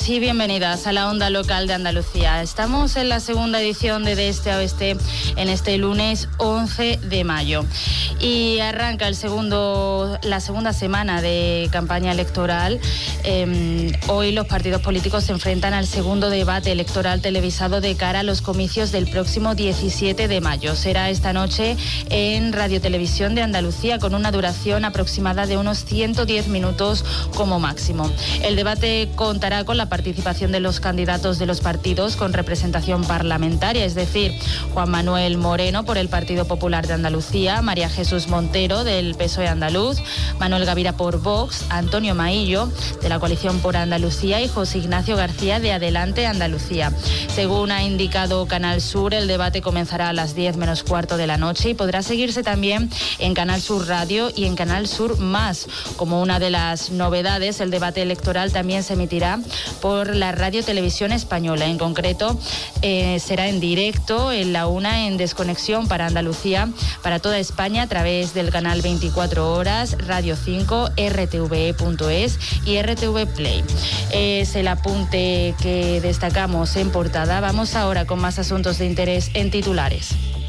y bienvenidas a la onda local de Andalucía. Estamos en la segunda edición de Este a Oeste en este lunes 11 de mayo. Y arranca la segunda semana de campaña electoral. Hoy los partidos políticos se enfrentan al segundo debate electoral televisado de cara a los comicios del próximo 17 de mayo. Será esta noche en Radio Televisión de Andalucía con una duración aproximada de unos 110 minutos como máximo. El debate contará con la participación de los candidatos de los partidos con representación parlamentaria, es decir, Juan Manuel Moreno por el Partido Popular de Andalucía, María Jesús Montero del PSOE andaluz, Manuel Gavira por Vox, Antonio Maillo de la Coalición por Andalucía y José Ignacio García de Adelante Andalucía. Según ha indicado Canal Sur, el debate comenzará a las 10 menos cuarto de la noche y podrá seguirse también en Canal Sur Radio y en Canal Sur Más. Como una de las novedades, el debate electoral también se emitirá por la Radio Televisión Española. En concreto, será en directo en la 1 en Desconexión para Andalucía, para toda España a través del canal 24 horas, Radio 5, rtve.es y RTV Play. Es el apunte que destacamos en portada. Vamos ahora con más asuntos de interés en titulares.